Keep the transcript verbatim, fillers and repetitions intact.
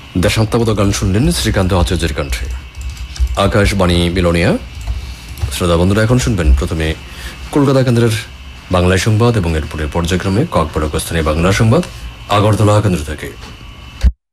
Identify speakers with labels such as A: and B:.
A: দেশাত্মবোধক গান শুনলেন শ্রীকান্ত আচার্যের কণ্ঠে। আকাশবাণী বিলোনিয়া। শ্রোতা বন্ধুরা, এখন শুনবেন প্রথমে কলকাতা কেন্দ্রের বাংলায় সংবাদ এবং এরপরে পর্যায়ক্রমে ককবরক স্থানীয় বাংলা সংবাদ আগরতলা কেন্দ্র থেকে।